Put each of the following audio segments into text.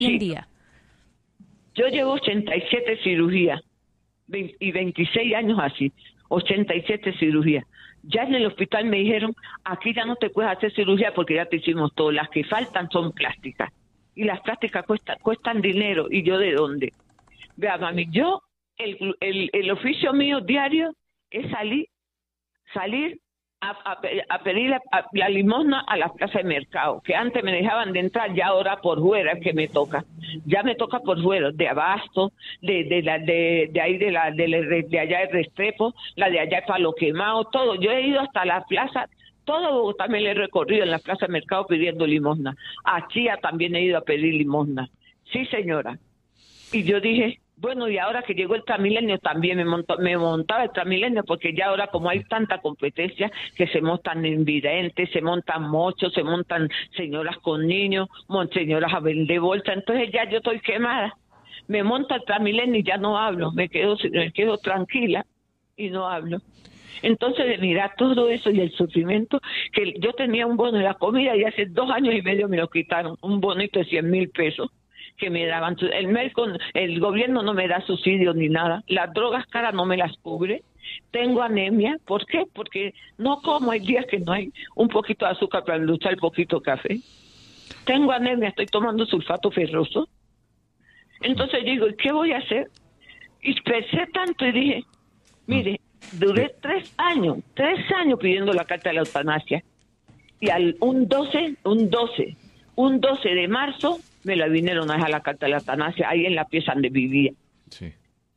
en día? Yo llevo 87 cirugías y 26 años así, 87 cirugías. Ya en el hospital me dijeron, aquí ya no te puedes hacer cirugía porque ya te hicimos todo, las que faltan son plásticas. Y las plásticas cuestan dinero, ¿y yo de dónde? Vea, mami, yo, el oficio mío diario es salir a pedir la limosna a la plaza de mercado, que antes me dejaban de entrar, ya ahora por fuera es que me toca. Ya me toca por fuera, de Abasto, de allá de Restrepo, la de allá de Palo Quemado, todo. Yo he ido hasta la plaza, todo Bogotá me lo he recorrido en la plaza de mercado pidiendo limosna. A Chía también he ido a pedir limosna. Sí, señora. Y yo dije, bueno, y ahora que llegó el Transmilenio también me montaba el Transmilenio, porque ya ahora como hay tanta competencia que se montan invidentes, se montan mochos, se montan señoras con niños, señoras a vender bolsa, entonces ya yo estoy quemada. Me monta el Transmilenio y ya no hablo, me quedo tranquila y no hablo. Entonces, mira, todo eso y el sufrimiento, que yo tenía un bono de la comida y hace 2 años y medio me lo quitaron, un bonito de 100,000 pesos. Que me daban, el gobierno no me da subsidio ni nada, las drogas caras no me las cubre, tengo anemia, ¿por qué? Porque no como, hay días que no hay un poquito de azúcar para luchar el poquito de café, tengo anemia, estoy tomando sulfato ferroso, entonces digo, ¿y qué voy a hacer? Y pensé tanto y dije, mire, duré 3 años pidiendo la carta de la eutanasia, y un 12 de marzo me la vinieron a dejar la carta de la eutanasia ahí en la pieza donde vivía. Sí.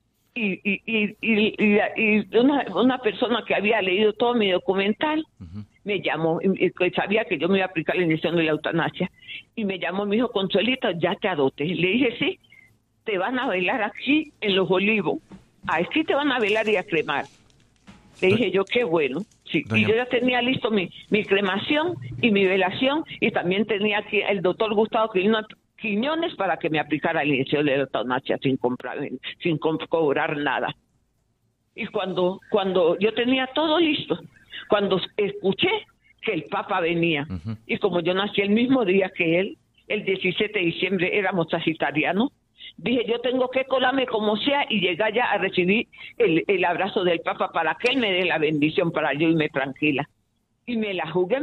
Y una persona que había leído todo mi documental me llamó, y sabía que yo me iba a aplicar la inyección de la eutanasia, y me llamó, me dijo, Consuelito, ya te adopté. Le dije, sí, te van a velar aquí en Los Olivos, aquí te van a velar y a cremar. Le dije yo, qué bueno. Sí. Y yo ya tenía listo mi cremación y mi velación, y también tenía aquí el doctor Gustavo Quiñones para que me aplicara la inyección de la eutanasia sin cobrar nada. Y cuando yo tenía todo listo, cuando escuché que el Papa venía, y como yo nací el mismo día que él, el 17 de diciembre, éramos sagitarianos, dije, yo tengo que colarme como sea y llegar ya a recibir el abrazo del Papa para que él me dé la bendición para yo irme tranquila. Y me la jugué,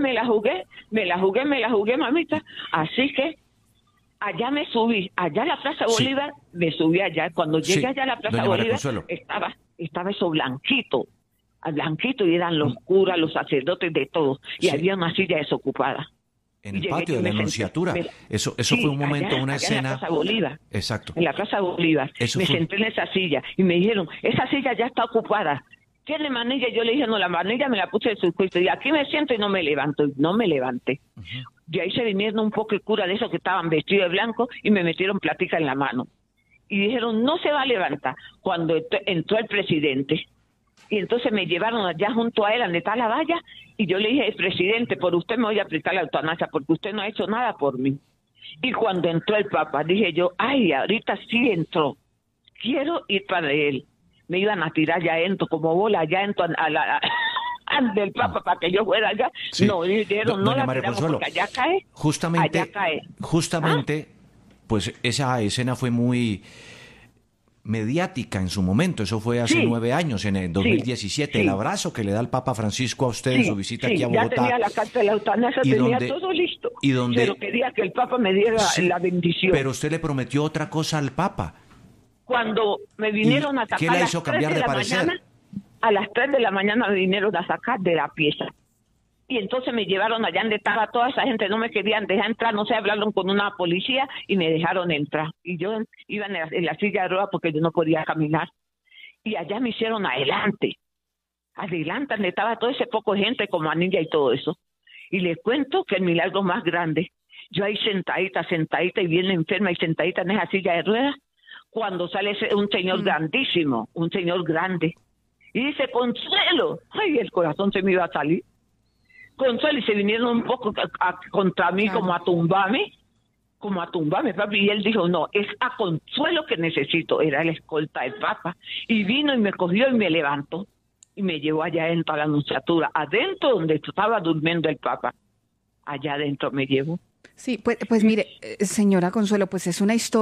mamita. Así que allá me subí, allá a la Plaza Bolívar, me subí allá. Cuando llegué allá a la Plaza Bolívar, estaba eso blanquito, y eran los curas, los sacerdotes, de todo. Y había una silla desocupada. En el patio de la Anunciatura. Eso fue un momento, una escena. En la Plaza Bolívar. Exacto. En la Plaza Bolívar. Senté en esa silla y me dijeron, esa silla ya está ocupada. ¿Tiene manilla? Yo le dije, no, la manilla me la puse de su juicio. Y aquí me siento y no me levanto. Y no me levanté. De ahí se vinieron un poco el cura de esos que estaban vestidos de blanco y me metieron platica en la mano. Y dijeron, no se va a levantar. Cuando entró el presidente. Y entonces me llevaron allá junto a él, donde está la valla, y yo le dije, presidente, por usted me voy a aplicar la eutanasia, porque usted no ha hecho nada por mí. Y cuando entró el Papa, dije yo, ay, ahorita sí entró, quiero ir para él. Me iban a tirar ya adentro, como bola, allá adentro del Papa, para que yo fuera allá. Sí. No, dijeron, no la tiramos, porque allá cae. Justamente, pues esa escena fue muy mediática en su momento. Eso fue hace 9 años, en el 2017. El abrazo que le da el Papa Francisco a usted en su visita aquí a Bogotá. Ya tenía la carta de la eutanasia, tenía todo listo. Pero quería que el Papa me diera la bendición. Pero usted le prometió otra cosa al Papa. Cuando me vinieron a sacar, ¿qué la hizo cambiar de parecer? A las 3 de la mañana me vinieron a sacar de la pieza. Y entonces me llevaron allá donde estaba toda esa gente, no me querían dejar entrar, no sé, hablaron con una policía y me dejaron entrar. Y yo iba en la silla de ruedas porque yo no podía caminar. Y allá me hicieron adelante, donde estaba todo ese poco de gente como anilla y todo eso. Y les cuento que el milagro más grande, yo ahí sentadita y bien enferma y sentadita en esa silla de ruedas, cuando sale un señor grandísimo, un señor grande, y dice, Consuelo, ay, el corazón se me iba a salir. Consuelo, y se vinieron un poco contra mí, como a tumbarme, papi, y él dijo, no, es a Consuelo que necesito, era el escolta del Papa, y vino y me cogió y me levantó, y me llevó allá adentro a la Anunciatura, adentro donde estaba durmiendo el Papa, allá adentro me llevó, Sí, pues mire, señora Consuelo, pues es una historia